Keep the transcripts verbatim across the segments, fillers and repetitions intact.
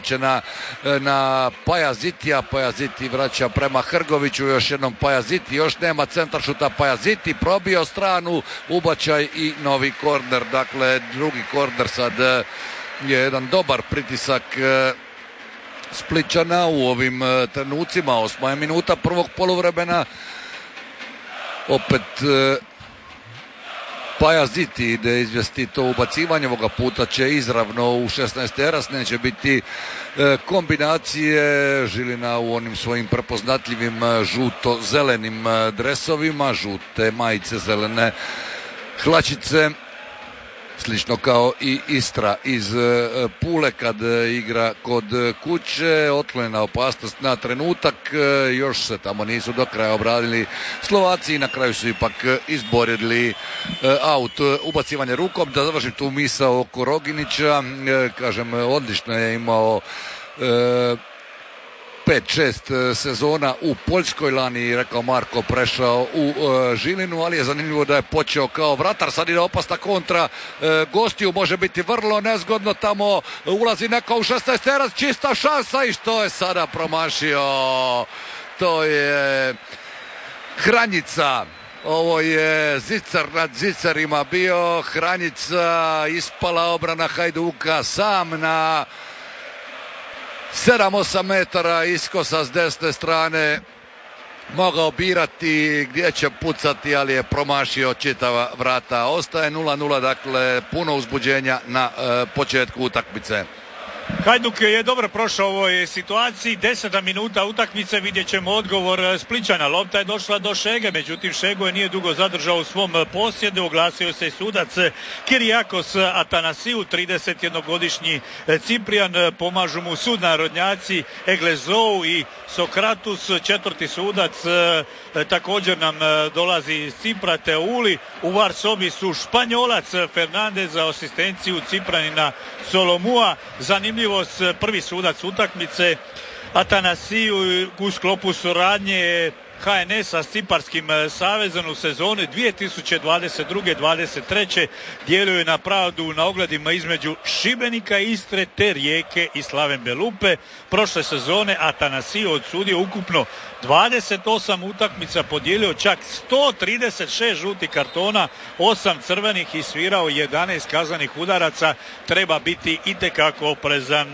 prebačena na Pajazitija, Pajaziti vraća prema Hrgoviću, još jednom Pajaziti, još nema centaršuta, Pajaziti probio stranu, ubačaj i novi korner, dakle drugi korner sad je jedan dobar pritisak Splićana u ovim trenucima, osma je minuta prvog poluvremena, opet Pajaziti ide izvesti to ubacivanje, ovoga puta će izravno u šesnaest teras, neće biti kombinacije. Žilina u onim svojim prepoznatljivim žuto-zelenim dresovima, žute majice, zelene hlačice, slično kao i Istra iz Pule kad igra kod kuće. Otklonjena opasnost na trenutak, još se tamo nisu do kraja obradili Slovaci i na kraju su ipak izborili aut. Ubacivanje rukom, da završim tu misao oko Roginića, kažem odlično je imao pet šest sezona u Poljskoj, lani rekao Marko prešao u uh, Žilinu, ali je zanimljivo da je počeo kao vratar, sad ide opasna kontra uh, gostiju, može biti vrlo nezgodno, tamo ulazi neko u šesnaest teras, čista šansa i što je sada promašio, to je Hranjica. Ovo je zicar nad zicarima bio, Hranjica, ispala obrana Hajduka, sam na sedam osam metara iskosa s desne strane, mogao birati gdje će pucati, ali je promašio čitava vrata. Ostaje nula nula, dakle puno uzbuđenja na e, početku utakmice. Hajduk je dobro prošao u ovoj situaciji, deseta minuta utakmice, vidjet ćemo odgovor Splićana. Lopta je došla do Šege, međutim Šego je nije dugo zadržao u svom posjedu, oglasio se sudac Kirijakos Atanasiju, tridesetjednogodišnji Ciprijan, pomažu mu sudnarodnjaci Eglezou i Sokratus, četvrti sudac također nam dolazi iz Cipra, Teuli, u var sobi su Španjolac Fernandez za asistenciju Cipranina Solomua. Zanimljivost, prvi sudac utakmice Atanasiju u sklopu suradnje ha en es-a s Ciparskim savezom u sezoni dvije tisuće dvadeset druge dvadeset treće djeluje na pravdu na ogledima između Šibenika, Istre te Rijeke i Slaven Belupe. Prošle sezone Atanasiju odsudio ukupno dvadeset osam utakmica, podijelio čak sto trideset šest žutih kartona, osam crvenih i svirao jedanaest kazanih udaraca. Treba biti itekako oprezan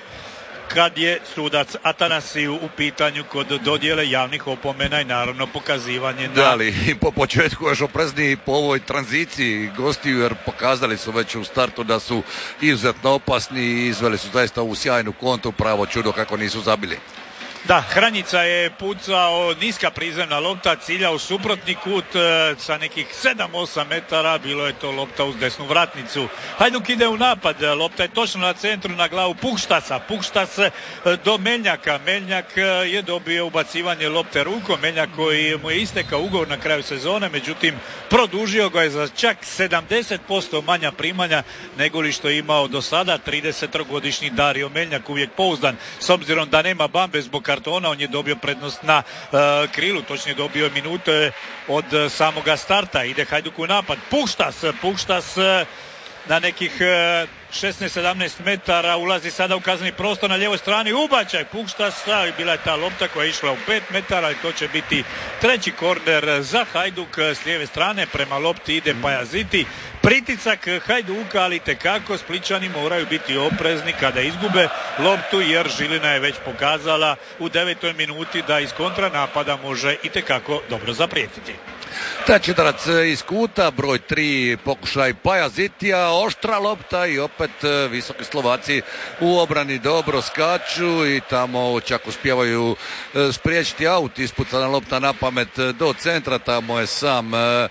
kad je sudac Atanasiju u pitanju kod dodjele javnih opomena i naravno pokazivanje na... Da, ali i po početku još oprezniji po ovoj tranziciji gostiju, jer pokazali su već u startu da su izuzetno opasni i izveli su zaista ovu sjajnu kontu, pravo čudo kako nisu zabili. Da, Hranjica je pucao, niska prizemna lopta, cilja u suprotni kut e, sa nekih sedam osam metara, bilo je to lopta uz desnu vratnicu. Hajduk ide u napad, lopta je točno na centru na glavu Pukštasa, Pukštas e, do Meljnjaka, Meljnjak e, je dobio ubacivanje lopte rukom, Meljnjak koji mu je istekao ugovor na kraju sezone, međutim produžio ga je za čak sedamdeset posto manja primanja nego li što je imao do sada. tridesetogodišnji Dario Meljnjak, uvijek pouzdan, s obzirom da nema Bambe zbog kartona, on je dobio prednost na uh, krilu, točnije dobio minute od uh, samoga starta. Ide Hajduk u napad, Pukštas, Pukštas uh, na nekih uh, šesnaest sedamnaest metara, ulazi sada u kazneni prostor na lijevoj strani, ubačaj Pukštasa i bila je ta lopta koja je išla u pet metara i to će biti treći korner za Hajduk. S lijeve strane prema lopti ide Pajaziti, pritisak Hajduka, ali tekako Splićani moraju biti oprezni kada izgube loptu, jer Žilina je već pokazala u devetoj minuti da iz kontranapada može itekako dobro zaprijetiti. Treći udarac iz kuta, broj tri, pokušaj Pajazitija, oštra lopta i opet visoki Slovaci u obrani dobro skaču i tamo čak uspijevaju spriječiti aut. Ispucana lopta na pamet do centra, tamo je sam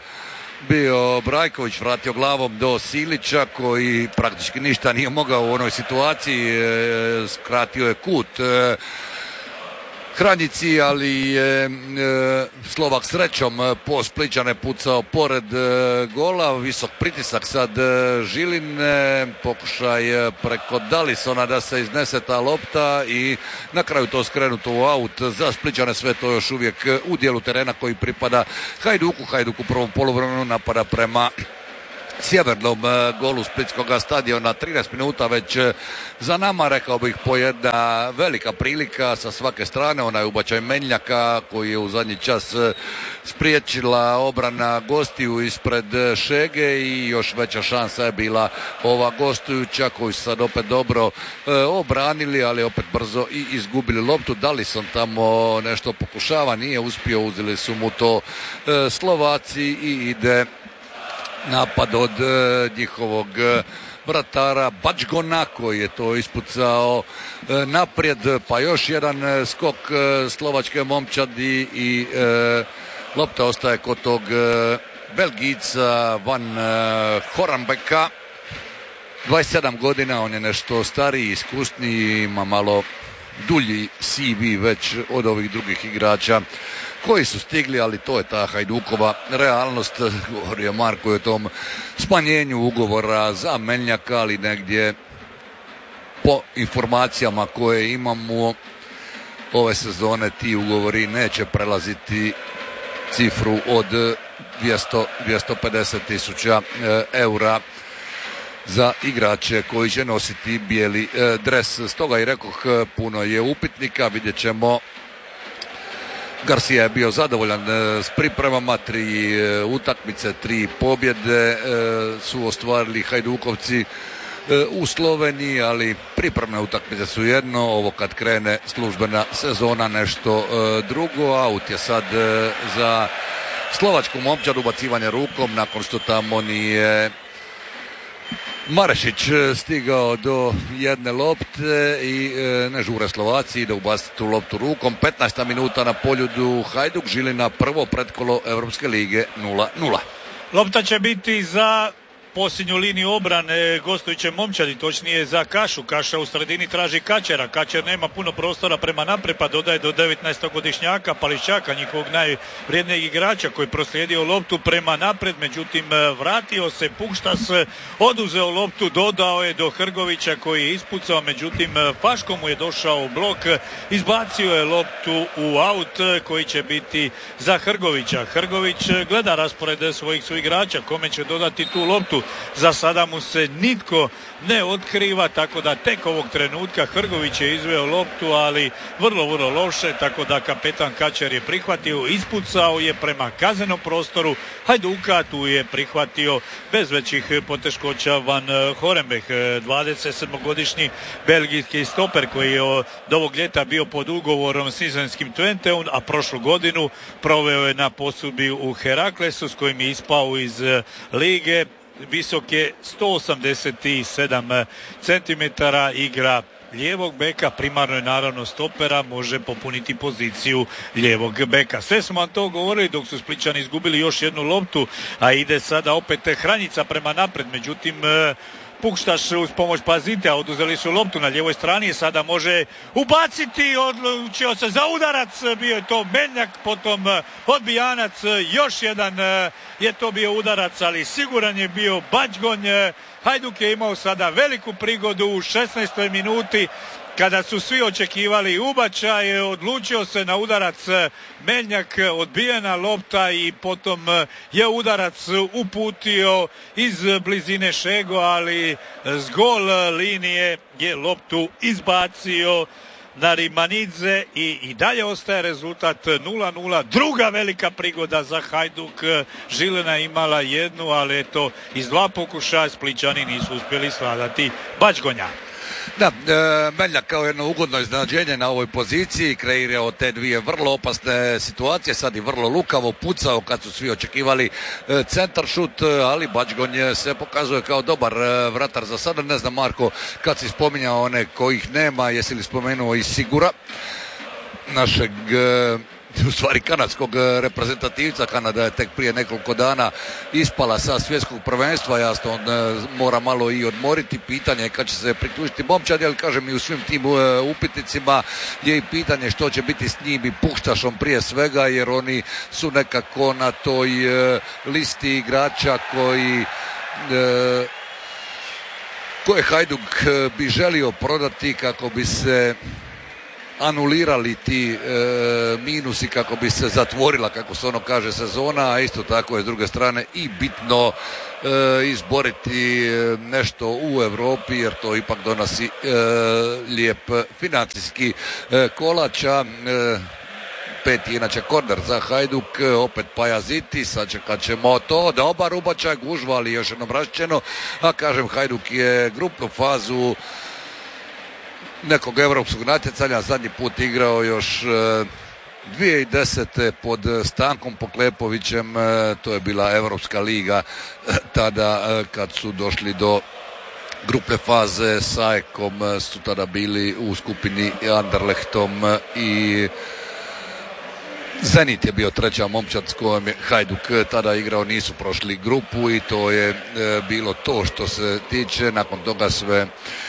bio Brajković vratio glavom do Silića koji praktički ništa nije mogao u onoj situaciji, skratio je kut Hranjici, ali je e, Slovak srećom po Splićane pucao pored e, gola. Visok pritisak sad e, Žiline, pokušaj e, preko Dalisona da se iznese ta lopta i na kraju to skrenuto u aut za Splićane. Sve to još uvijek u dijelu terena koji pripada Hajduku. Hajduk u prvom poluvremenu napada prema sjevernom golu Splitskog stadiona. trinaest minuta već za nama, rekao bih po jedna velika prilika sa svake strane. Onaj ubačaj Menjaka koji je u zadnji čas spriječila obrana gostiju ispred Šege i još veća šansa je bila ova gostujuća koju su sad opet dobro e, obranili, ali opet brzo i izgubili loptu. Dallison tamo nešto pokušava, nije uspio, uzeli su mu to e, Slovaci i ide napad od e, njihovog e, vratara Bačgona koji je to ispucao e, naprijed, pa još jedan e, skok e, slovačke momčadi i e, lopta ostaje kod tog e, Belgijca Van e, Horenbecka. dvadeset sedam godina, on je nešto stariji, iskusniji, ima malo dulji C V već od ovih drugih igrača koji su stigli, ali to je ta Hajdukova realnost. Govorio Marko o tom smanjenju ugovora za Menjaka, ali negdje po informacijama koje imamo ove sezone ti ugovori neće prelaziti cifru od dvjesto do dvjesto pedeset tisuća eura za igrače koji će nositi bijeli dres. Stoga i rekoh, puno je upitnika, vidjet ćemo. Garcia je bio zadovoljan s pripremama, tri utakmice, tri pobjede su ostvarili Hajdukovci u Sloveniji, ali pripremne utakmice su jedno, ovo kad krene službena sezona nešto drugo. Aut je sad za slovačku momčad, ubacivanje rukom nakon što tamo nije Marešić stigao do jedne lopte i e, ne žure Slovaci, ide ubaciti tu loptu rukom. petnaesta minuta na Poljudu, Hajduk Žilina, prvo pretkolo Europske lige nula nula. Lopta će biti za posljednju liniju obrane gostujuće momčadi, točnije za Kašu. Kaša u sredini traži Kačera. Kačer nema puno prostora prema naprijed, pa dodaje do devetnaestogodišnjaka Pališćaka, njihovog najvrijednijeg igrača koji proslijedio loptu prema naprijed, međutim vratio se Pukštas, oduzeo loptu, dodao je do Hrgovića koji je ispucao, međutim Faško mu je došao u blok, izbacio je loptu u aut koji će biti za Hrgovića. Hrgović gleda raspored svojih suigrača, kome će dodati tu loptu. Za sada mu se nitko ne otkriva, tako da tek ovog trenutka Hrgović je izveo loptu, ali vrlo, vrlo loše, tako da kapetan Kačer je prihvatio, ispucao je prema kaznenom prostoru Hajduka, tu je prihvatio bez većih poteškoća Van Horenbeck, dvadesetsedmogodišnji belgijski stoper koji je od ovog ljeta bio pod ugovorom s nizozemskim Twenteom, a prošlu godinu proveo je na posudbi u Heraklesu s kojim je ispao iz lige. Visok je sto osamdeset sedam centimetara, igra lijevog beka, primarno je naravno stopera, može popuniti poziciju lijevog beka. Sve smo vam to govorili dok su Splićani izgubili još jednu loptu, a ide sada opet Hranjica prema napred, međutim Pukštaš uz pomoć Pazitea oduzeli su loptu na lijevoj strani, sada može ubaciti, odlučio se za udarac, bio je to Menjak, potom odbijanac, još jedan je to bio udarac, ali siguran je bio Bačgonj. Hajduk je imao sada veliku prigodu u šesnaestoj minuti, kada su svi očekivali ubačaj, odlučio se na udarac Menjak, odbijena lopta i potom je udarac uputio iz blizine Šego, ali s gol linije je loptu izbacio Narimanidze i, i dalje ostaje rezultat nula nula. Druga velika prigoda za Hajduk. Žilina imala jednu, ali eto iz dva pokušaja Splićani nisu uspjeli svladati Bačgonja. Da, e, Menjak kao jedno ugodno iznenađenje na ovoj poziciji, kreirao te dvije vrlo opasne situacije, sad i vrlo lukavo pucao kad su svi očekivali e, centar šut, ali Bačgonj se pokazuje kao dobar e, vratar za sada. Ne znam, Marko, kad si spominjao one kojih nema, jesi li spomenuo i Sigura, našeg e, u stvari kanadskog reprezentativca. Kanada je tek prije nekoliko dana ispala sa svjetskog prvenstva, jasno on mora malo i odmoriti, pitanje je kad će se priključiti momčadi, ali kažem i u svim tim upitnicima je i pitanje što će biti s njim i Pukštašom prije svega, jer oni su nekako na toj listi igrača koji koje Hajduk bi želio prodati kako bi se anulirali ti e, minusi kako bi se zatvorila, kako se ono kaže, sezona, a isto tako je s druge strane i bitno e, izboriti nešto u Europi, jer to ipak donosi e, lijep financijski e, kolača. E, peti inače korner za Hajduk, opet Pajaziti, sačekat ćemo to, dobar ubačaj, gužva, ali još jednom raščeno, a kažem, Hajduk je grupnu fazu nekog europskog natjecanja zadnji put igrao još dvije tisuće desete pod Stankom Poklepovićem, to je bila Europska liga tada kad su došli do grupne faze s A E K-om, su tada bili u skupini Anderlechtom i Zenit je bio treća momčad s kojom je Hajduk tada igrao, nisu prošli grupu i to je e, bilo to što se tiče. Nakon toga sve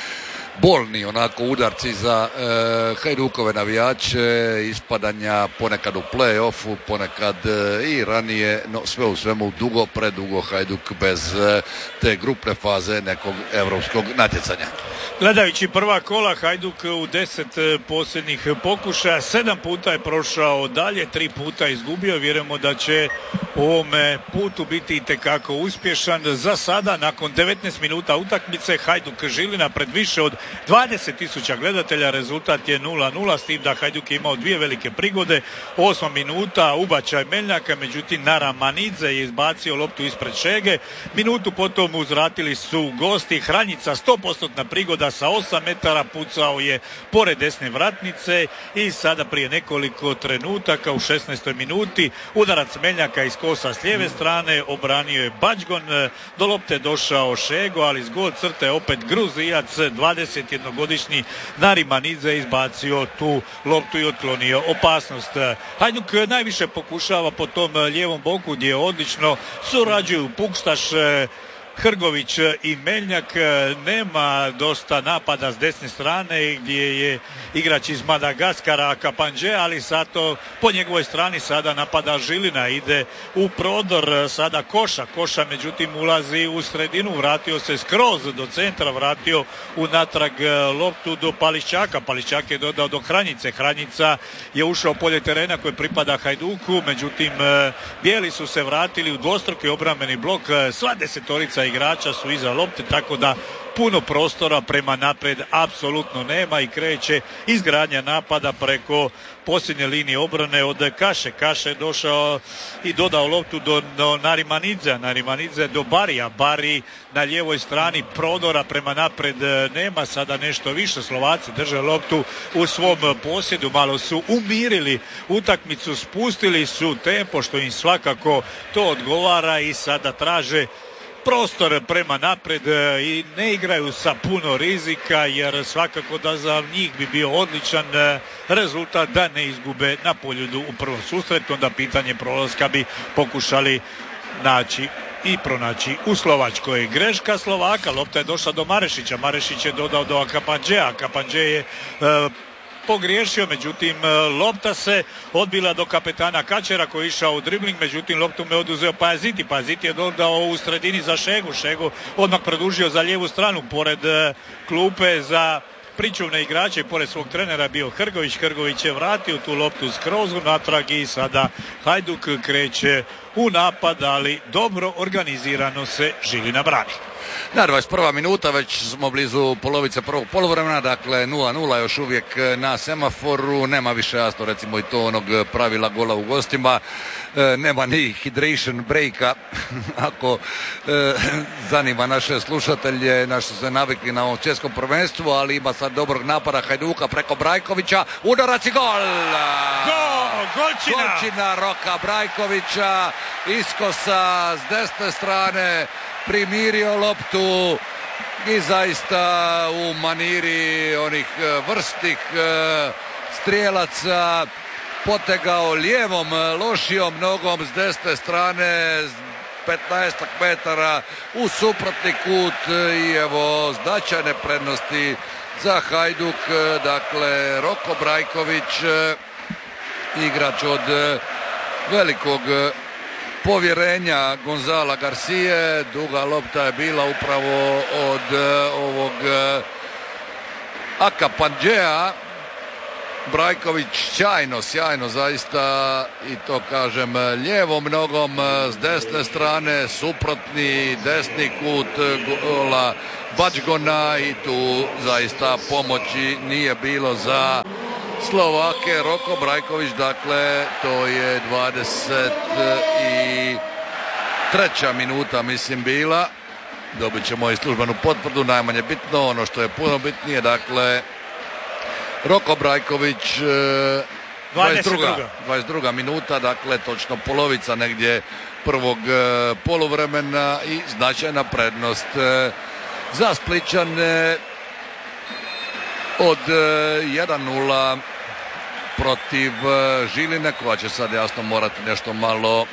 bolni onako udarci za e, Hajdukove navijače, ispadanja ponekad u play-offu, ponekad e, i ranije, no sve u svemu dugo, predugo Hajduk bez e, te grupne faze nekog europskog natjecanja. Gledajući prva kola, Hajduk u deset posljednjih pokušaja, sedam puta je prošao dalje, tri puta izgubio. Vjerujemo da će u ovome putu biti itekako uspješan. Za sada, nakon devetnaest minuta utakmice, Hajduk Žilina pred više od dvadeset tisuća gledatelja, rezultat je nula nula, s tim da Hajduk je imao dvije velike prigode. Osma minuta, ubačaj Meljnaka, međutim Naramanidze je izbacio loptu ispred Šege. Minutu potom uzvratili su gosti, Hranjica sto posto prigoda sa osam metara, pucao je pored desne vratnice i sada prije nekoliko trenutaka u šesnaestoj minuti udarac Meljnaka iz kosa s lijeve strane, obranio je Bačgon, do lopte došao Šego, ali s gol crte opet Gruzijac, dvadesetjednogodišnji Narimanidze izbacio tu loptu i otklonio opasnost. Hajduk najviše pokušava po tom lijevom boku gdje odlično surađuju Pukštaš, Hrgović i Meljnjak. Nema dosta napada s desne strane gdje je igrač iz Madagaskara Kapanđe, ali zato po njegovoj strani sada napada Žilina, ide u prodor sada Koša. Koša međutim ulazi u sredinu, vratio se skroz do centra, vratio unatrag loptu do Pališćaka. Pališćak je dodao do Hranjice. Hranjica je ušao u polje terena koje pripada Hajduku, međutim bijeli su se vratili u dvostruki obrambeni blok, sva desetorica igrača su iza lopte, tako da puno prostora prema naprijed apsolutno nema i kreće izgradnja napada preko posljednje linije obrane od Kaše. Kaše je došao i dodao loptu do, do Narimanidze, Narimanidze do Barija. Bari na lijevoj strani, prodora prema naprijed nema, sada nešto više. Slovaci drže loptu u svom posjedu, malo su umirili utakmicu, spustili su tempo što im svakako to odgovara i sada traže prostor prema naprijed i ne igraju sa puno rizika, jer svakako da za njih bi bio odličan rezultat da ne izgube na Poljudu u prvom susretu, onda pitanje prolaska bi pokušali naći i pronaći u Slovačkoj. Greška Slovaka, lopta je došla do Marešića, Marešić je dodao do Akapanđea, Akapanđe je e, pogriješio, međutim lopta se odbila do kapetana Kačera koji je išao u dribling, međutim loptu me oduzeo Pajaziti. Pajaziti je dodao u sredini za Šegu, Šegu odmah produžio za lijevu stranu pored klupe za pričuvne igrače i pored svog trenera bio Hrgović. Hrgović je vratio tu loptu skroz natrag i sada Hajduk kreće u napad, ali dobro organizirano se Žilina brani. Na dvadeset prva minuta, već smo blizu polovice prvog poluvremena, dakle nula nula još uvijek na semaforu, nema više jasno recimo i to onog pravila gola u gostima, e, nema ni hydration breaka, ako e, zanima naše slušatelje, na što se navikli na ovom svjetskom prvenstvu, ali ima sad dobrog napada Hajduka preko Brajkovića, udarac i gol! Gol! Golčina! Golčina Roka Brajkovića, iskosa s desne strane, primirio loptu i zaista u maniri onih vrstih strijelaca potegao lijevom lošijom nogom s desne strane petnaest metara u suprotni kut i evo značajne prednosti za Hajduk. Dakle, Roko Brajković, igrač od velikog povjerenja Gonzala Garcije, duga lopta je bila upravo od ovog Akapanđea Brajković sjajno, sjajno zaista, i to kažem lijevom nogom s desne strane, suprotni desni kut gola Bačgona, i tu zaista pomoći nije bilo za Slovake. Roko Brajković, dakle to je dvadeset treća minuta mislim bila, dobit ćemo i službenu potvrdu, najmanje bitno, ono što je puno bitnije, dakle Roko Brajković, dvadeset druga. dvadeset druga minuta, dakle točno polovica negdje prvog poluvremena i značajna prednost za Splićane od jedan nula protiv Žiline, koja će sad jasno morati nešto malo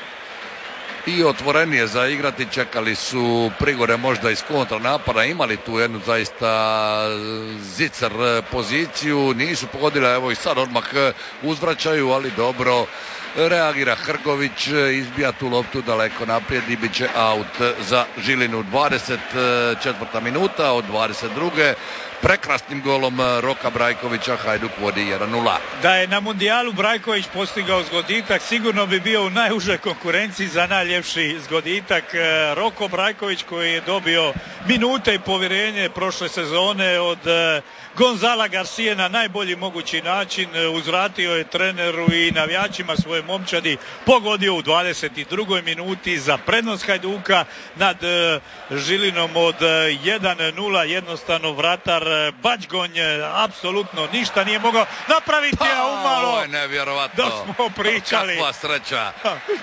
i otvorenije zaigrati. Čekali su prigore možda iz kontranapada, imali tu jednu zaista zicer poziciju, nisu pogodili, evo i sad odmah uzvraćaju, ali dobro reagira Hrgović, izbija tu loptu daleko naprijed i bit će aut za Žilinu. dvadeset četvrta minuta od dvadeset druge prekrasnim golom Roka Brajkovića Hajduk vodi jedan nula. Da je na mundijalu Brajković postigao zgoditak, sigurno bi bio u najužoj konkurenciji za najljepši zgoditak. Roko Brajković, koji je dobio minute i povjerenje prošle sezone od Gonzala Garcije na najbolji mogući način, uzvratio je treneru i navijačima svoje momčadi, pogodio u dvadeset drugoj minuti za prednost Hajduka nad Žilinom od jedan nula. Jednostavno vratar Bačgonj apsolutno ništa nije mogao napraviti, a umalo ovo je nevjerovatno, da smo pričali. Kakva sreća.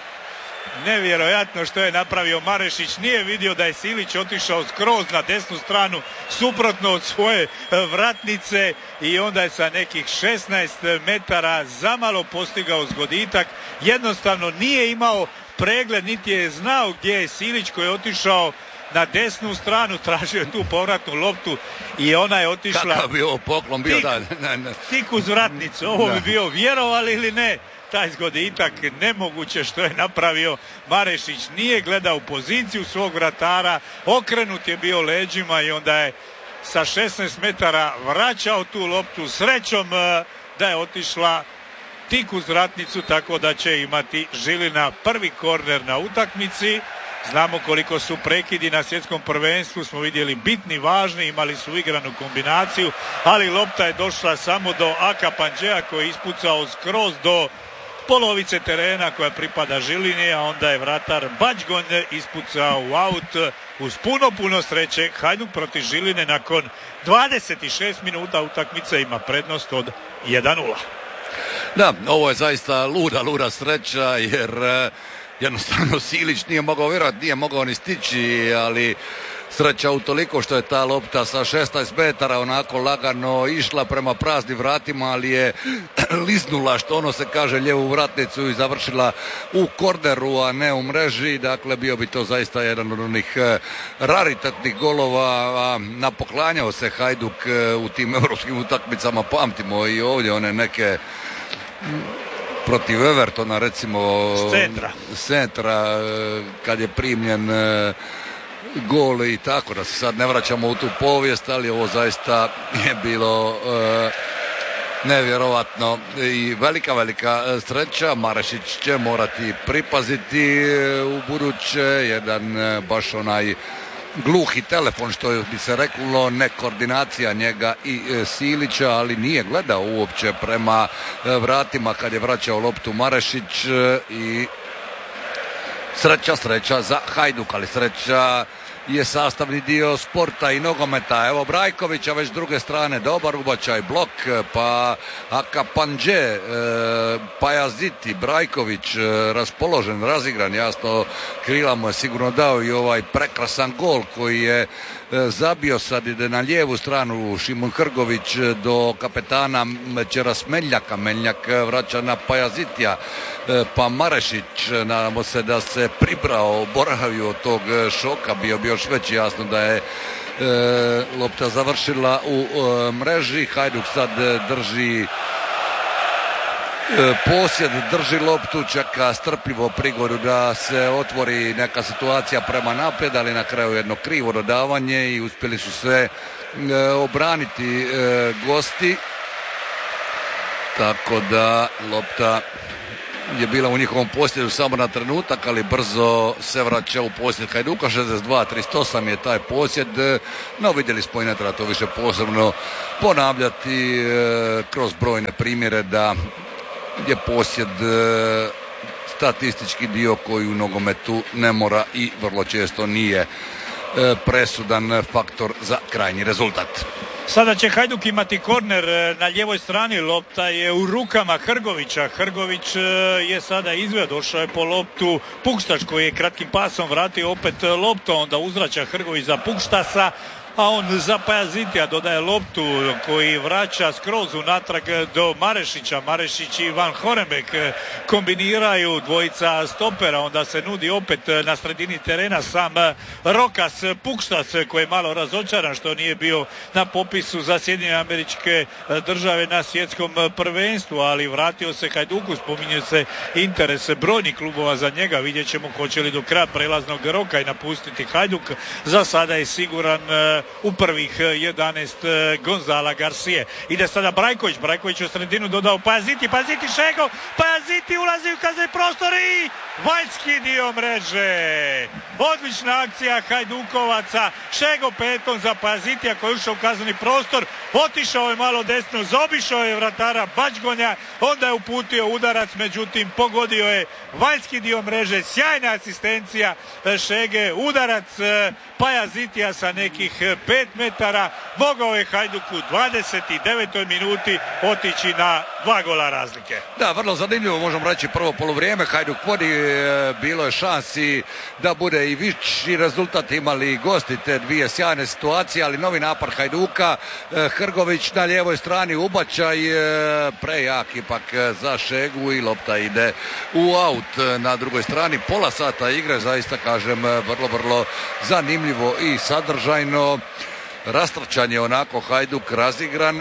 Nevjerojatno što je napravio Marešić, nije vidio da je Silić otišao skroz na desnu stranu suprotno od svoje vratnice i onda je sa nekih šesnaest metara zamalo postigao zgoditak. Jednostavno nije imao pregled, niti je znao gdje je Silić, koji je otišao na desnu stranu, tražio je tu povratnu loptu i ona je otišla. Kakav bi ovo poklon bio, tik, da, ne, ne. tik uz vratnicu. Ovo bi bio, vjerovali ili ne, taj zgoditak nemoguće što je napravio Marešić. Nije gledao poziciju svog vratara, okrenut je bio leđima i onda je sa šesnaest metara vraćao tu loptu, srećom da je otišla tik uz vratnicu, tako da će imati Žilina prvi korner na utakmici. Znamo koliko su prekidi na svjetskom prvenstvu, smo vidjeli bitni, važni, imali su igranu kombinaciju, ali lopta je došla samo do Aka Pandžea, koji je ispucao skroz do polovice terena koja pripada Žilini, a onda je vratar Bačgonj ispucao u aut. Uz puno, puno sreće Hajduk protiv Žiline nakon dvadeset šest minuta utakmice ima prednost od jedan nula. Da, ovo je zaista luda, luda sreća, jer jednostavno Silić nije mogao vjerovati, nije mogao ni stići, ali sreća utoliko što je ta lopta sa šesnaest metara onako lagano išla prema praznim vratima, ali je liznula, što ono se kaže, lijevu vratnicu i završila u korneru, a ne u mreži. Dakle, bio bi to zaista jedan od onih raritetnih golova. Napoklanjao se Hajduk u tim europskim utakmicama, pamtimo i ovdje one neke protiv Evertona, recimo centra. centra kad je primljen gol i tako, da se sad ne vraćamo u tu povijest, ali ovo zaista je bilo uh, nevjerovatno i velika, velika sreća. Marešić će morati pripaziti u buduće, jedan baš onaj gluhi telefon, što bi se reklo, ne koordinacija njega i Silića, ali nije gledao uopće prema vratima kad je vraćao loptu Marešić i sreća, sreća za Hajduk, ali sreća je sastavni dio sporta i nogometa. Evo Brajkovića već s druge strane, dobar ubačaj, blok, pa Aka Pandže, Pajaziti, Brajković raspoložen, razigran, jasno krila mu je sigurno dao i ovaj prekrasan gol koji je zabio. Sad ide na lijevu stranu Šimun Hrgović do kapetana Čera Smeljaka, Meljak vraća na Pajazitija, pa Marešić, nadamo se da se pribrao, boravio od tog šoka, bio bi još veći, jasno da je e, lopta završila u e, mreži. Hajduk sad drži e, posjed, drži loptu, čeka strpljivo prigodu da se otvori neka situacija prema naprijed, ali na kraju jedno krivo dodavanje i uspjeli su se e, obraniti e, gosti. tako da lopta je bila u njihovom posjedu samo na trenutak, ali brzo se vraća u posjed Hajduka. šezdeset dva trideset osam je taj posjed, no vidjeli smo i ne treba to više posebno ponavljati e, kroz brojne primjere da je posjed e, statistički dio koji u nogometu ne mora i vrlo često nije e, presudan faktor za krajnji rezultat. Sada će Hajduk imati korner na lijevoj strani, lopta je u rukama Hrgovića. Hrgović je sada izveo, došao je po loptu Pukštaš koji je kratkim pasom vratio opet loptu, onda uzvraća Hrgović za Pukštasa, a on za Pajazitija dodaje loptu koji vraća skroz unatrag do Marešića. Marešić i Van Horenbeek kombiniraju, dvojica stopera, onda se nudi opet na sredini terena sam Rokas Pukštas koji je malo razočaran što nije bio na popisu za Sjedinjene Američke Države na svjetskom prvenstvu, ali vratio se Hajduku, spominje se interes brojnih klubova za njega, vidjet ćemo hoće li do kraja prelaznog roka i napustiti Hajduk. Za sada je siguran u prvih jedanaest Gonzala Garcije. Ide sada Brajković, Brajković u sredinu dodao Pajaziti, Pajaziti Šego, Pajaziti ulazi u kazneni prostor i vanjski dio mreže. Odlična akcija Hajdukovaca, Šego petom za Pajazitija koji je ušao u kazneni prostor, otišao je malo desno, zaobišao je vratara Bačgonja, onda je uputio udarac, međutim pogodio je vanjski dio mreže, sjajna asistencija Šege, udarac Pajazitija sa nekih pet metara, mogao je Hajduk u dvadeset devetoj minuti otići na dva gola razlike. Da, vrlo zanimljivo, možemo reći prvo poluvrijeme, Hajduk vodi, bilo je šansi da bude i viši rezultat, imali gosti te dvije sjajne situacije, ali novi napad Hajduka, Hrgović na lijevoj strani, ubačaj prejak ipak za Šegu i lopta ide u aut na drugoj strani. Pola sata igre, zaista kažem, vrlo, vrlo zanimljivo i sadržajno. Rastrčan je onako Hajduk razigran,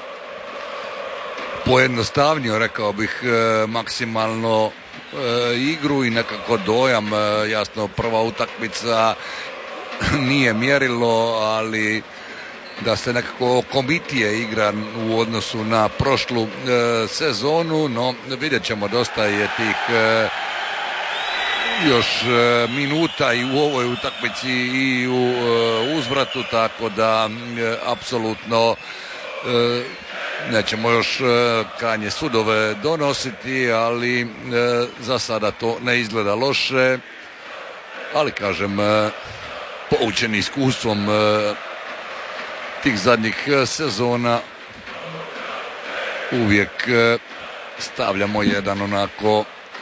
pojednostavnio, rekao bih, maksimalno e, igru i nekako dojam. E, jasno, prva utakmica nije mjerilo, ali da se nekako komitije igra u odnosu na prošlu e, sezonu, no vidjet ćemo, dosta je tih e, još e, minuta i u ovoj utakmici i u e, uzvratu, tako da e, apsolutno e, nećemo još e, krajnje sudove donositi, ali e, za sada to ne izgleda loše, ali kažem, e, poučeni iskustvom e, tih zadnjih sezona uvijek e, stavljamo jedan onako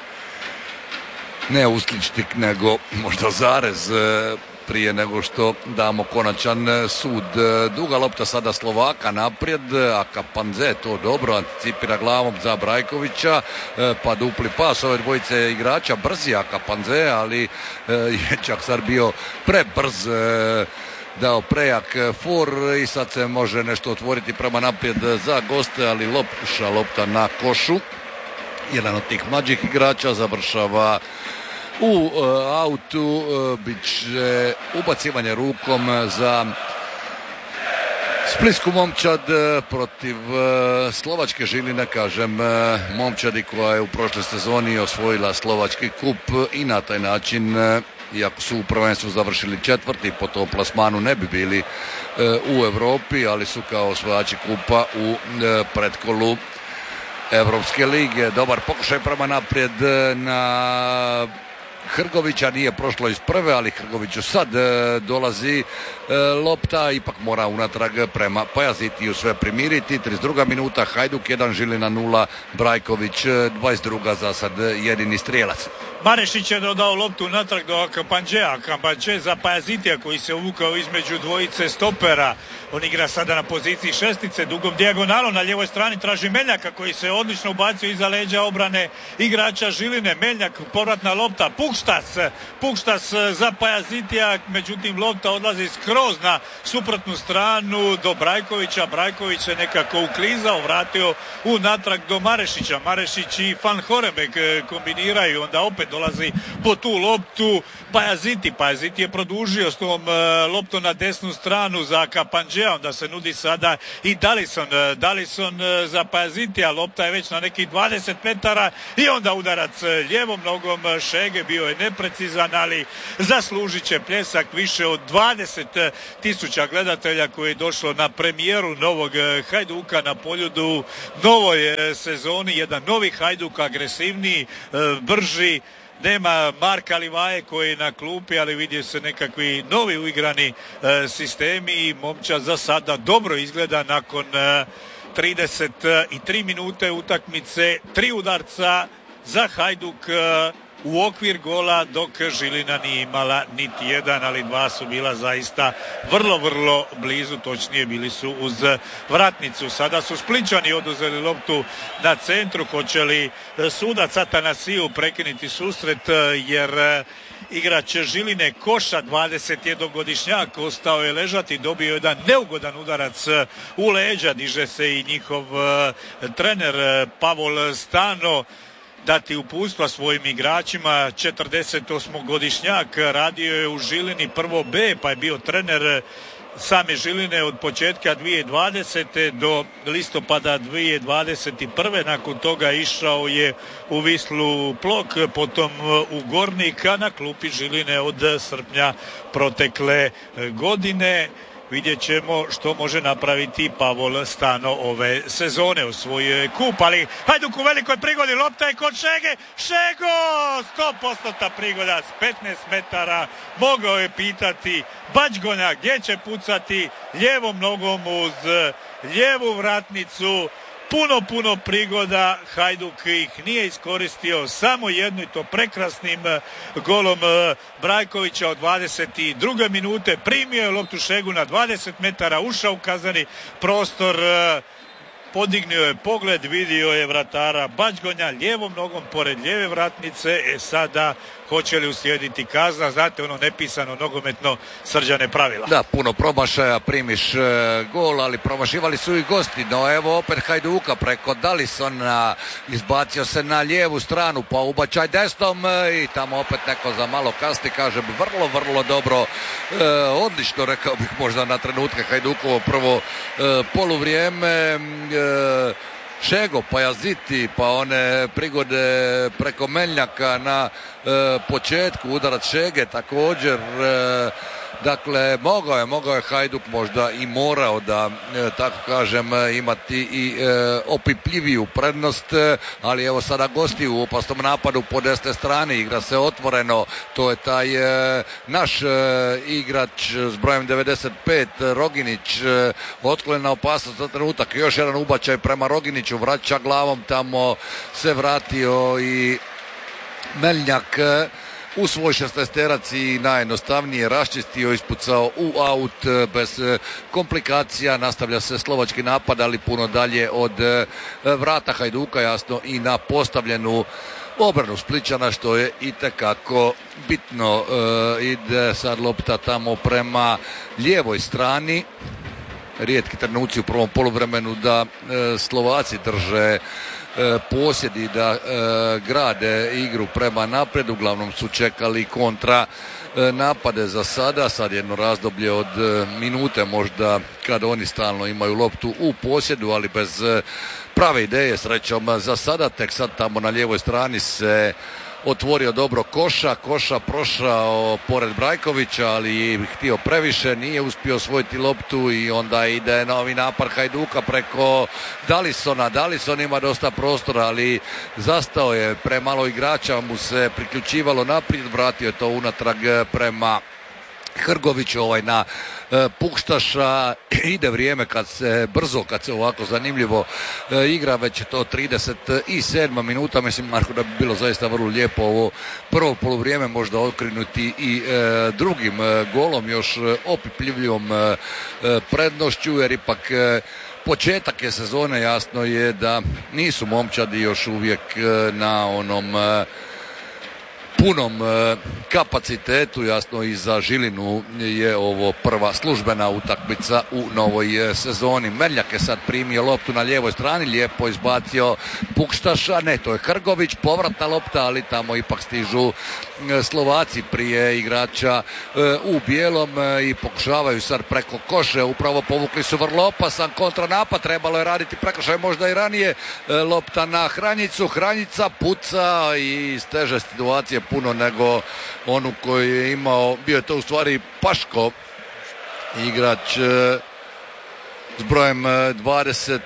ne uskličnik, nego možda zarez prije nego što damo konačan sud. Duga lopta sada Slovaka naprijed, a Kapanze to dobro anticipira glavom za Brajkovića, pa dupli pas ove dvojice igrača, brzi a Kapanze, ali je čak sad bio prebrz, dao prejak for i sad se može nešto otvoriti prema naprijed za goste, ali loša lopta na košu. Jedan od tih mlađih igrača završava u uh, autu, uh, bit će ubacivanje rukom za Splitsku Momčad protiv uh, Slovačke Žiline, kažem, uh, Momčadi koja je u prošloj sezoni osvojila Slovački kup i na taj način, uh, iako su u prvenstvu završili četvrti, po tom plasmanu ne bi bili uh, u Europi, ali su kao osvajači kupa u uh, pretkolu Evropske lige. Dobar pokušaj prema naprijed na Hrgovića, nije prošlo iz prve, ali Hrgoviću sad e, dolazi e, lopta, ipak mora unatrag prema Pajazitiju sve primiriti. trideset druga minuta, Hajduk jedan, Žilina nula, Brajković dvadeset druga za sad jedini strijelac. Marešić je dodao loptu natrag do Kampanđea, Kampanđe za Pajazitija koji se uvukao između dvojice stopera. On igra sada na poziciji šestice, dugom dijagonalom na lijevoj strani traži Meljaka koji se odlično ubacio iza leđa obrane igrača Žiline. Meljak, povratna lopta, Pukštas, Pukštas za Pajazitija, međutim lopta odlazi skroz na suprotnu stranu do Brajkovića. Brajković se nekako uklizao, vratio u natrag do Marešića. Marešić i Van Horenbeek kombiniraju, onda opet dolazi po tu loptu Pajaziti. Pajaziti je produžio s tom loptom na desnu stranu za Kapanđea, onda se nudi sada i Dalison. Dalison za Pajazitija, lopta je već na nekih dvadeset metara i onda udarac lijevom nogom Šege, bio je neprecizan, ali zaslužit će pljesak više od dvadeset tisuća gledatelja koji je došlo na premijeru novog Hajduka na Poljudu, novoj sezoni, jedan novi Hajduk, agresivniji, brži. Nema Marka Livaje koji je na klupi, ali vidi se nekakvi novi uigrani e, sistemi i momčad za sada dobro izgleda nakon e, trideset tri minute utakmice, tri udarca za Hajduk e, u okvir gola, dok Žilina nije imala niti jedan, ali dva su bila zaista vrlo, vrlo blizu, točnije bili su uz vratnicu. Sada su Splićani oduzeli loptu na centru, hoće li sudac Atanasiju prekinuti susret, jer igrač Žiline Koša, dvadesetjednogodišnjak, ostao je ležati, dobio jedan neugodan udarac u leđa, diže se i njihov trener Pavol Stano dati uputstva svojim igračima. četrdesetosmogodišnjak, radio je u Žilini prvo B, pa je bio trener same Žiline od početka dvije tisuće dvadesete do listopada dvije tisuće dvadeset prve. Nakon toga išao je u Wislu Plok, potom u Gornik, a na klupi Žiline od srpnja protekle godine. Vidjet ćemo što može napraviti Pavol Stano ove sezone. Osvojio je kup, ali Hajduk u velikoj prigodi, lopta je kod Šege. Šego! sto posto prigoda s petnaest metara. Mogao je pitati Bačgonja gdje će pucati, lijevom nogom uz lijevu vratnicu. Puno, puno prigoda, Hajduk ih nije iskoristio, samo jednu i to prekrasnim golom Brajkovića od dvadeset druge minute. Primio je loptu Šegu na dvadeset metara, ušao u kazneni prostor, podignuo je pogled, vidio je vratara Bačgonja lijevom nogom pored lijeve vratnice. E sada, hoće li uslijediti kazna? Znate, ono nepisano nogometno Srđane pravila. Da, puno promašaja, primiš e, gol, ali promašivali su i gosti. No evo opet Hajduka preko Dalisona, izbacio se na lijevu stranu, pa ubačaj desnom e, i tamo opet neko za malo kasni, kažem, vrlo, vrlo dobro, e, odlično, rekao bih možda na trenutke Hajdukovo prvo e, poluvrijeme. E, Šego, Pajaziti, pa one prigode preko Meljnjaka na e, početku, udarac Šege također, e, dakle mogao je, mogao je Hajduk možda i morao da, e, tako kažem, imati i e, opipljiviju prednost, e, ali evo sada gosti u opasnom napadu po desne strane, igra se otvoreno, to je taj e, naš e, igrač s brojem devedeset pet, Roginić, e, otklonjena opasnost za trenutak, još jedan ubačaj prema Roginiću, vraća glavom, tamo se vratio i Meljnjak e, u svoj šesnaesterac i najjednostavnije raščistio, ispucao u aut bez komplikacija. Nastavlja se slovački napad, ali puno dalje od vrata Hajduka, jasno, i na postavljenu obranu Splićana, što je itekako bitno. E, ide sad lopta tamo prema lijevoj strani. Rijetki trenuci u prvom poluvremenu da e, Slovaci drže posjedi, da e, grade igru prema naprijed, uglavnom su čekali kontra e, napade za sada, sad jedno razdoblje od e, minute možda kada oni stalno imaju loptu u posjedu, ali bez e, prave ideje, srećom za sada. Tek sad tamo na lijevoj strani se otvorio dobro Koša, Koša prošao pored Brajkovića, ali je htio previše, nije uspio osvojiti loptu i onda ide novi napad Hajduka preko Dalisona. Dalison ima dosta prostora, ali zastao je, premalo igrača mu se priključivalo naprijed, vratio je to unatrag prema Hrgović, ovaj na e, Pukštaša. Ide vrijeme kad se brzo, kad se ovako zanimljivo e, igra, već je to trideset sedma minuta. Mislim, Marko, da bi bilo zaista vrlo lijepo ovo prvo poluvrijeme možda okrenuti i e, drugim e, golom, još e, opipljivljom e, prednošću, jer ipak e, početak je sezone, jasno je da nisu momčadi još uvijek e, na onom e, punom kapacitetu, jasno i za Žilinu je ovo prva službena utakmica u novoj sezoni. Merljak je sad primio loptu na lijevoj strani, lijepo izbacio Pukštaša, ne, to je Hrgović, povratna lopta, ali tamo ipak stižu Slovaci prije igrača u bijelom i pokušavaju sad preko koše, upravo povukli su vrlo opasan kontranapad, trebalo je raditi prekršaj možda i ranije, lopta na Hranjicu, Hranjica puca i iz teže situacije puno nego onu koju je imao, bio je to u stvari Paško, igrač s brojem dvadeset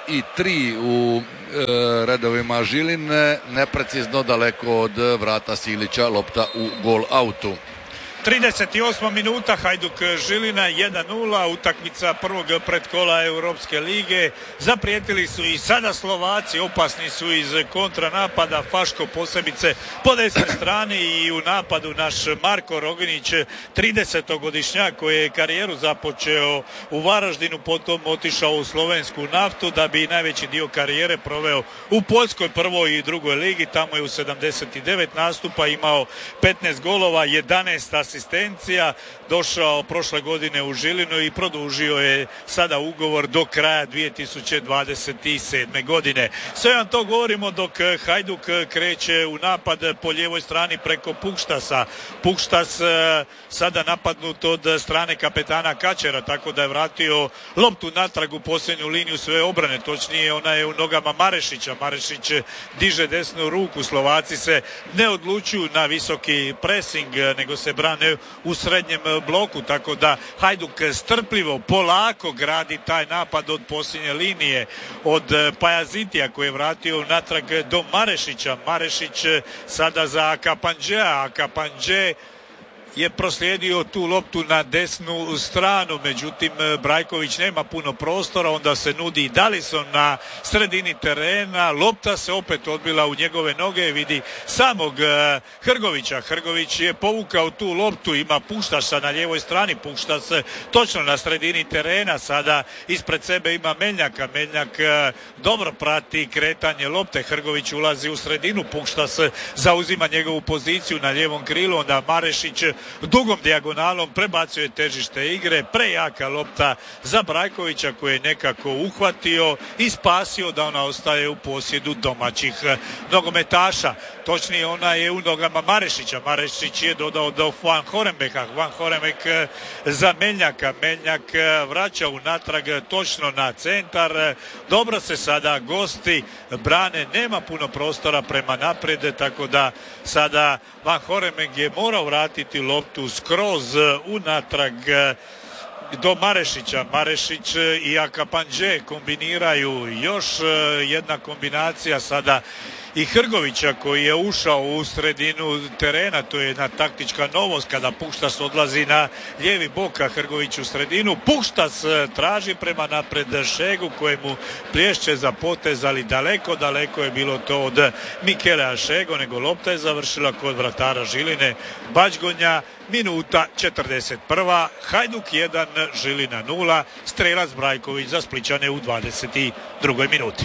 tri u redovima Žiline, neprecizno daleko od vrata Silića, lopta u gol autu. trideset osma minuta, Hajduk Žilina jedan nula, utakmica prvog predkola Europske lige. Zaprijetili su i sada Slovaci, opasni su iz kontranapada, Faško posebice po desnoj strani i u napadu naš Marko Roginić, tridesetogodišnjak koji je karijeru započeo u Varaždinu, potom otišao u Slovensku Naftu da bi najveći dio karijere proveo u Poljskoj prvoj i drugoj ligi. Tamo je u sedamdeset devet nastupa imao petnaest golova, jedanaest asistencija, došao prošle godine u Žilinu i produžio je sada ugovor do kraja dvije tisuće dvadeset sedme. godine. Sve vam to govorimo dok Hajduk kreće u napad po lijevoj strani preko Pukštasa. Pukštas sada napadnut od strane kapetana Kačera, tako da je vratio loptu natrag u posljednju liniju svoje obrane, točnije ona je u nogama Marešića. Marešić diže desnu ruku, Slovaci se ne odlučuju na visoki pressing, nego se brane u srednjem bloku, tako da Hajduk strpljivo, polako gradi taj napad od posljednje linije, od Pajazitija koji je vratio natrag do Marešića. Marešić sada za Akapanđea, Akapanđe je proslijedio tu loptu na desnu stranu, međutim Brajković nema puno prostora, onda se nudi Dalison na sredini terena, lopta se opet odbila u njegove noge, vidi samog Hrgovića. Hrgović je povukao tu loptu, ima Pukštaša na lijevoj strani, Pukštaš točno na sredini terena, sada ispred sebe ima Meljaka, Meljak dobro prati kretanje lopte, Hrgović ulazi u sredinu, Pukštaš zauzima njegovu poziciju na lijevom krilu, onda Marešić dugom dijagonalom prebacuje težište igre, prejaka lopta za Brajkovića koji je nekako uhvatio i spasio da ona ostaje u posjedu domaćih nogometaša. Točnije ona je u nogama Marešića. Marešić je dodao do Van Horenbeka. Van Horenbek za Meljaka. Meljak vraća unatrag točno na centar. Dobro se sada gosti brane, nema puno prostora prema naprijed, tako da sada Van Horenbek je morao vratiti loptu skroz unatrag do Marešića. Marešić i Akapanđe kombiniraju, još jedna kombinacija sada i Hrgovića koji je ušao u sredinu terena, to je jedna taktička novost kada Pukštas odlazi na lijevi bok, a Hrgović u sredinu. Pukštas traži prema napred Šegu kojemu plješće za potez, ali daleko, daleko je bilo to od Mikelea Šego, nego lopta je završila kod vratara Žiline Bačgonja. Minuta četrdeset prva. Hajduk jedan, Žilina nula. Strelac Brajković za Splićane u dvadeset drugoj minuti.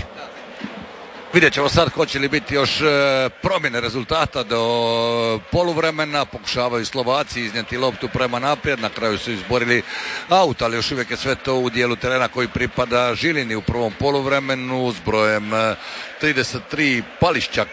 Vidjet ćemo sad hoće li biti još promjene rezultata do poluvremena. Pokušavaju Slovaci iznijeti loptu prema naprijed, na kraju su izborili aut, ali još uvijek je sve to u dijelu terena koji pripada Žilini u prvom poluvremenu s brojem trideset tri. Pališćak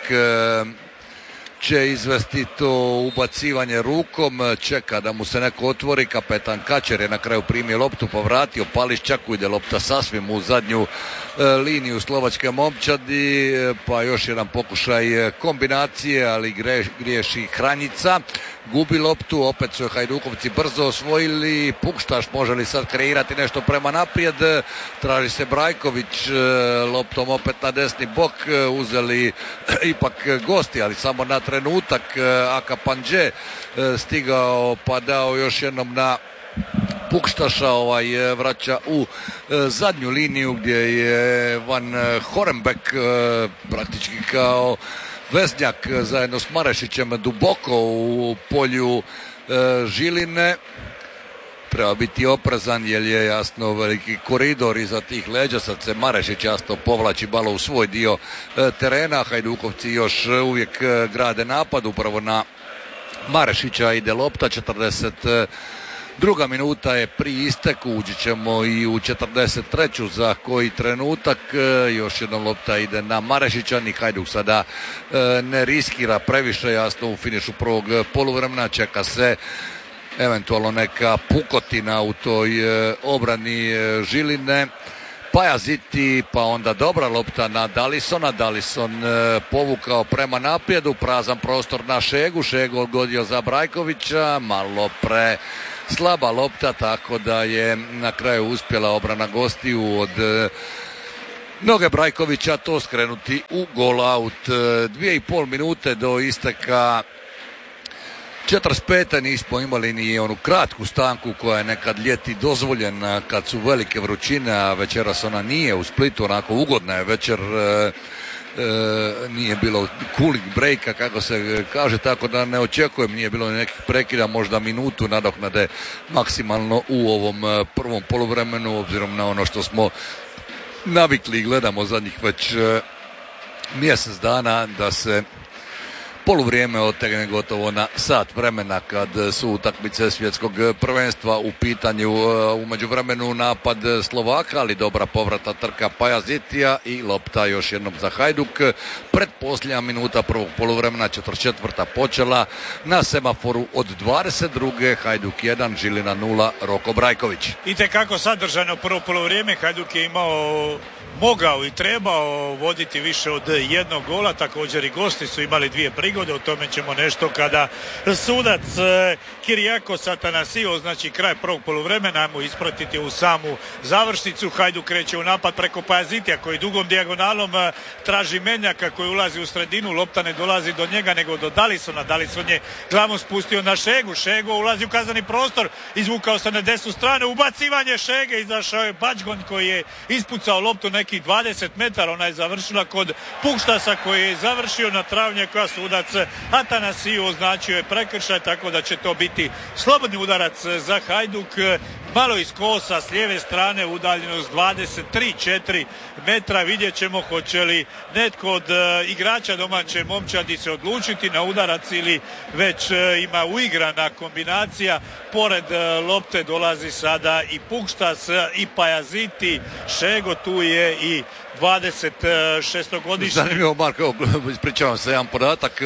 će izvesti to ubacivanje rukom, čeka da mu se neko otvori, kapetan Kačer je na kraju primio loptu, povratio Pališćaku, ide lopta sasvim u zadnju e, liniju slovačke momčadi, pa još jedan pokušaj kombinacije, ali gre, griješi Hranjica, gubi loptu, opet su Hajdukovci brzo osvojili. Pukštaš može li sad kreirati nešto prema naprijed, traži se Brajković loptom opet na desni bok, uzeli ipak gosti, ali samo na trenutak. Akapanđe stigao pa dao još jednom na Pukštaša, ovaj vraća u zadnju liniju gdje je Van Horenbek praktički kao veznjak zajedno s Marešićem duboko u polju e, Žiline. Treba biti oprezan jer je jasno veliki koridor iza tih leđa, sad se Marešić jasno povlači malo u svoj dio e, terena. Hajdukovci još uvijek e, grade napad upravo na Marešića ide lopta, četrdeset druga minuta je pri isteku, uđi ćemo i u četrdeset treću za koji trenutak. Još jednom lopta ide na Marešića, ni Hajduk sada ne riskira previše, jasno u finišu prvog poluvremena, čeka se eventualno neka pukotina u toj obrani Žiline. Pajaziti, pa onda dobra lopta na Dalisona, Dalison e, povukao prema naprijed, prazan prostor na Šegu, Šegu odgodio za Brajkovića, malo pre slaba lopta, tako da je na kraju uspjela obrana gostiju od e, noge Brajkovića to skrenuti u gol out. E, dvije i pol minute do isteka četrdeset pete nismo imali ni onu kratku stanku koja je nekad ljeti dozvoljena kad su velike vrućine, a večeras ona nije u Splitu, onako ugodna je večer, e, e, nije bilo cooling breaka kako se kaže, tako da ne očekujem, nije bilo nekih prekida, možda minutu nadoknade maksimalno u ovom prvom poluvremenu, obzirom na ono što smo navikli i gledamo zadnjih već e, mjesec dana da se poluvrijeme otegne gotovo na sat vremena kad su utakmice svjetskog prvenstva u pitanju. U međuvremenu napad Slovaka, ali dobra povrata trka Pajazitija i lopta još jednom za Hajduk. Pretposljednja minuta prvog poluvremena, četrdeset četvrta počela na semaforu od dvadeset druge Hajduk jedan, Žilina nula, Roko Brajković. I tekako sadržano prvo poluvrijeme, Hajduk je imao, mogao i trebao voditi više od jednog gola, također i gosti su imali dvije prigode, o tome ćemo nešto kada sudac Kirijakos Atanasio znači kraj prvog poluvremena, ajmo ispratiti u samu završnicu. Hajduk kreće u napad preko Pajazitija koji dugom dijagonalom traži Menjaka koji ulazi u sredinu, lopta ne dolazi do njega nego do Dalisona, Dalison je glavom spustio na Šegu, Šego ulazi u kazneni prostor, izvukao se na desnu stranu, ubacivanje Šege, izašao je Bačgon koji je ispucao loptu nekih dvadeset metara, ona je završila kod Pukštasa koji je završio na travnje koja sudac Atanasiju označio je prekršaj, tako da će to biti slobodni udarac za Hajduk, malo iz kosa s lijeve strane, udaljenost dvadeset tri četiri metra. Vidjet ćemo hoće li netko od igrača domaće momčadi se odlučiti na udarac ili već ima uigrana kombinacija. Pored lopte dolazi sada i Pukštas i Pajaziti, Šego, tu je i dvadeset šestogodišnji. Zanimljivo, Marko, ispričavam se, jedan podatak.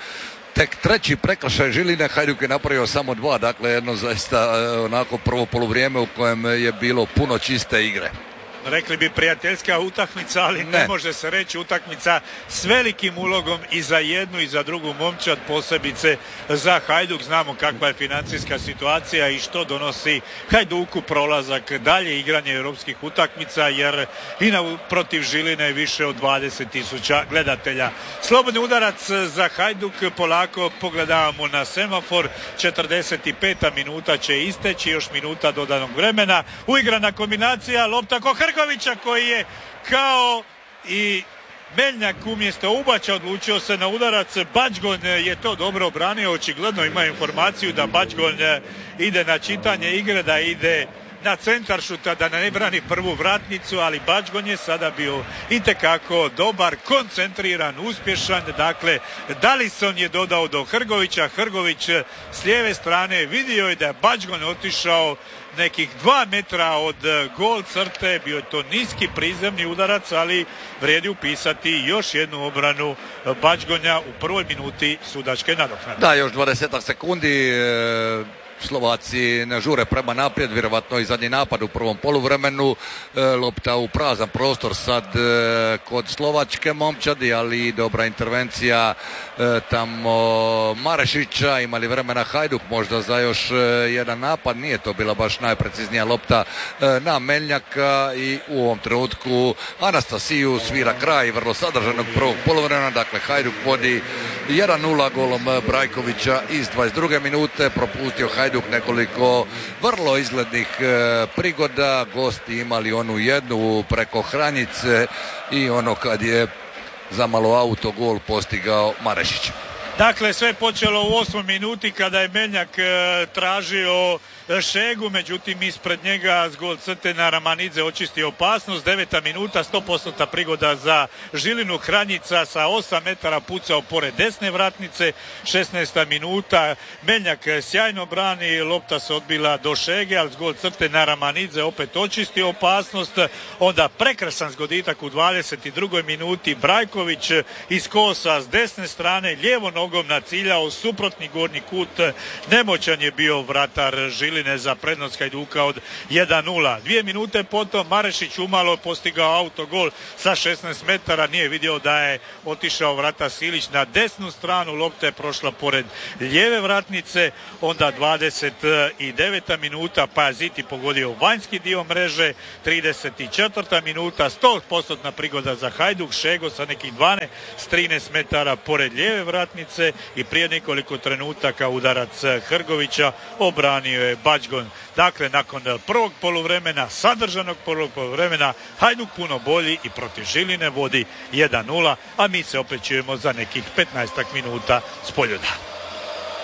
Tek treći prekršaj Žiline, Hajduk je napravio samo dva, dakle jedno zaista onako prvo poluvrijeme u kojem je bilo puno čiste igre. Rekli bi prijateljska utakmica, ali ne. ne može se reći utakmica s velikim ulogom i za jednu i za drugu momčad, posebice za Hajduk. Znamo kakva je financijska situacija i što donosi Hajduku prolazak dalje igranje europskih utakmica, jer i na, protiv Žiline je više od dvadeset tisuća gledatelja. Slobodni udarac za Hajduk, polako pogledavamo na semafor, četrdeset peta minuta će isteći, još minuta dodanog vremena, uigrana kombinacija, lopta ko Hrgovića koji je kao i Meljnjak umjesto Ubača odlučio se na udarac. Bačgon je to dobro obranio, očigledno ima informaciju da Bačgon ide na čitanje igre, da ide na centar šuta, da ne brani prvu vratnicu, ali Bačgon je sada bio itekako dobar, koncentriran, uspješan. Dakle, Dalison je dodao do Hrgovića, Hrgović s lijeve strane vidio je da je Bačgon otišao nekih dva metra od gol crte, bio je to niski prizemni udarac, ali vrijedi upisati još jednu obranu Bačgonja u prvoj minuti sudačke nadoknade. Da, još dvadeset sekundi, Slovaci ne žure prema naprijed, vjerovatno i zadnji napad u prvom poluvremenu, lopta u prazan prostor sad kod slovačke momčadi, ali dobra intervencija tamo Marešića. Imali vremena Hajduk možda za još jedan napad, nije to bila baš najpreciznija lopta na Meljnjaka i u ovom trenutku Anastasiju svira kraj vrlo sadržanog prvog poluvremena. Dakle, Hajduk vodi jedan nula golom Brajkovića iz dvadeset druge minute, propustio Hajduk nekoliko vrlo izglednih e, prigoda, gosti imali onu jednu preko Hranjice i ono kad je zamalo auto gol postigao Marešić. Dakle, sve počelo u osmoj minuti kada je Meljnjak e, tražio Šegu, međutim ispred njega s gol crte Naramanidze očisti opasnost. Deveta minuta, sto posto prigoda za Žilinu. Hranjica sa osam metara pucao pored desne vratnice. šesnaesta minuta, Meljak sjajno brani, lopta se odbila do Šege, ali s gol crte Naramanidze opet očisti opasnost. Onda prekrasan zgoditak u dvadeset drugoj minuti, Brajković iz kosa s desne strane lijevo nogom naciljao suprotni gornji kut. Nemoćan je bio vratar Žiline za prednost Hajduka od jedan nula. Dvije minute potom Marešić umalo postigao autogol sa šesnaest metara, nije vidio da je otišao vratar Silić na desnu stranu, lopta je prošla pored lijeve vratnice. Onda dvadeset deveta minuta, Pajaziti pogodio vanjski dio mreže. trideset četvrta minuta, sto posto prigoda za Hajduk, Šego sa nekih dvanaest trinaest metara pored lijeve vratnice i prije nekoliko trenutaka udarac Hrgovića obranio je Bačgon. Dakle, nakon prvog poluvremena, sadržanog prvog poluvremena, Hajduk puno bolji i protiv Žiline vodi jedan nula, a mi se opet čujemo za nekih petnaest minuta s Poljuda.